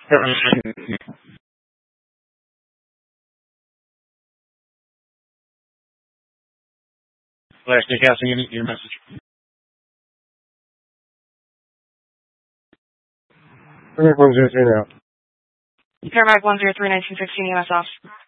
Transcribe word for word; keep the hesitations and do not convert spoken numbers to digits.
Flash Dick House, you need your message. one zero three now. Paramedic one zero three, nineteen sixteen, E M S off.